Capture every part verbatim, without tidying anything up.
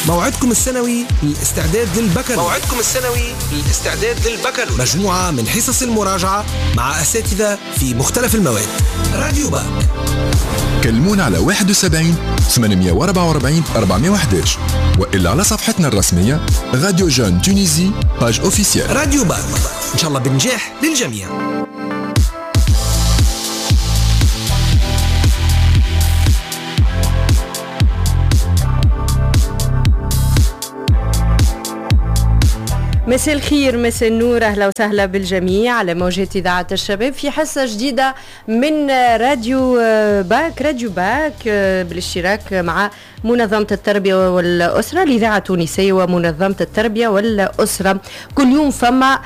موعدكم السنوي للاستعداد للبكالوريا موعدكم السنوي للاستعداد للبكالوريا مجموعة من حصص المراجعة مع أساتذة في مختلف المواد. راديو باك. كلمونا على واحد وسبعين ثمانمية وأربعة وأربعين أربعمية وأحد عشر وإلا على صفحتنا الرسمية راديو جون تونيزي باج اوفيسيال. راديو باك، إن شاء الله بنجاح للجميع. مساء الخير، مساء النور، اهلا وسهلا بالجميع على موجات اذاعه الشباب في حصه جديده من راديو باك. راديو باك بالاشتراك مع منظمه التربيه والاسره، الاذاعه التونسيه ومنظمه التربيه والاسره. كل يوم فما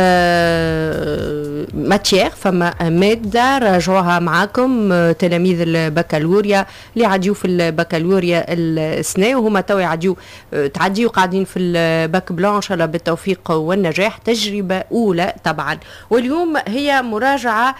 آه ماتيير، فما ماده راجعوها معاكم تلاميذ البكالوريا اللي عاديو في البكالوريا السنه، وهما تو يعديو تعديو قاعدين في الباك بلان ان شاء الله بالتوفيق والنجاح. تجربة أولى طبعا، واليوم هي مراجعة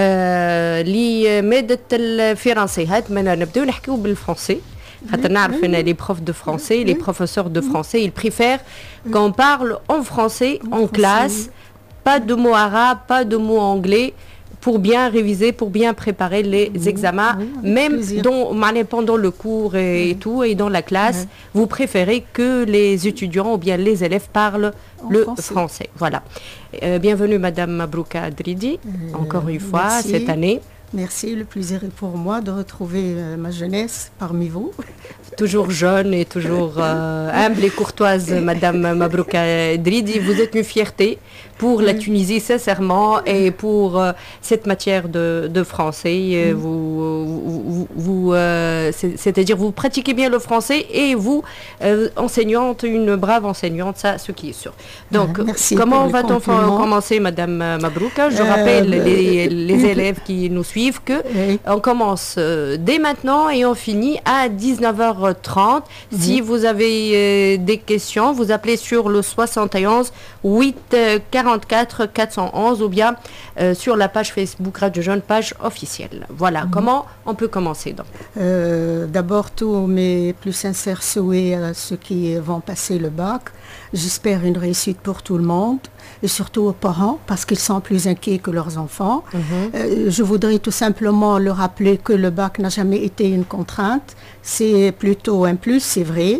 آه لمادة الفرنسي. هات منا نبداو نحكيو بالفرنسي خاطر نعرف ان لي بروف دو فرنسي لي بروفيسور دو فرنسي ils préfèrent qu'on parle en français en classe, pas de mots arabes, pas de mots anglais, pour bien réviser, pour bien préparer les oui, examens, oui, même dans, pendant le cours et, oui. et tout, et dans la classe, oui. vous préférez que les étudiants ou bien les élèves parlent en le français. français. Voilà. Euh, bienvenue Madame Mabrouka Dridi, euh, encore une fois, merci. Cette année. Merci, le plaisir est pour moi de retrouver euh, ma jeunesse parmi vous. Toujours jeune et toujours euh, humble et courtoise, Madame Mabrouka Dridi. Vous êtes une fierté pour la Tunisie, sincèrement, et pour euh, cette matière de, de français. Mm. Vous, vous, vous euh, c'est-à-dire vous pratiquez bien le français et vous, euh, enseignante, une brave enseignante, ça, ce qui est sûr. Donc, merci comment va-t-on commencer, Madame Mabrouka? Je euh, rappelle euh, les, les euh, élèves qui nous suivent que euh, on commence euh, dès maintenant et on finit à dix-neuf heures trente. Mm. Si vous avez euh, des questions, vous appelez sur le soixante et onze huit quarante-quatre quatre cent onze ou bien euh, sur la page Facebook Radio Jeune, page officielle. Voilà, mm-hmm. Comment on peut commencer donc euh, D'abord, tous mes plus sincères souhaits à ceux qui vont passer le bac. J'espère une réussite pour tout le monde et surtout aux parents parce qu'ils sont plus inquiets que leurs enfants. Mm-hmm. euh, je voudrais tout simplement leur rappeler que le bac n'a jamais été une contrainte. C'est plutôt un plus, c'est vrai.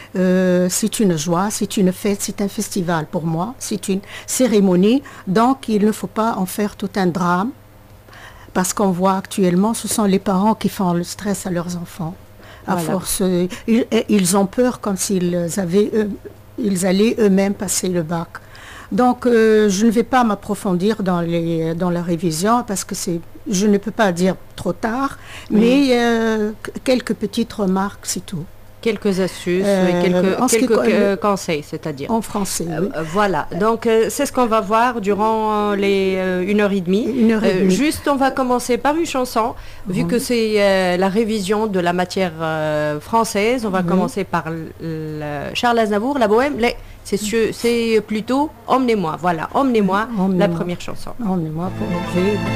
Euh, c'est une joie, c'est une fête, c'est un festival pour moi, c'est une cérémonie, donc il ne faut pas en faire tout un drame, parce qu'on voit actuellement, ce sont les parents qui font le stress à leurs enfants. À voilà. force, euh, ils, ils ont peur comme s'ils avaient, eux, ils allaient eux-mêmes passer le bac. Donc euh, je ne vais pas m'approfondir dans, les, dans la révision, parce que c'est, je ne peux pas dire trop tard, mmh. mais euh, quelques petites remarques, c'est tout. Quelques astuces, euh, quelques, quelques euh, conseils, c'est-à-dire. En français, oui. Euh, voilà, donc euh, c'est ce qu'on va voir durant euh, les euh, une heure et demie. Une heure et demie. Euh, juste, on va commencer par une chanson, mmh. vu que c'est euh, la révision de la matière euh, française. On va mmh. commencer par le Charles Aznavour, la Bohème. Les, c'est, c'est plutôt Emmenez-moi. Voilà, Emmenez-moi, mmh. la première chanson. Emmenez-moi pour élever.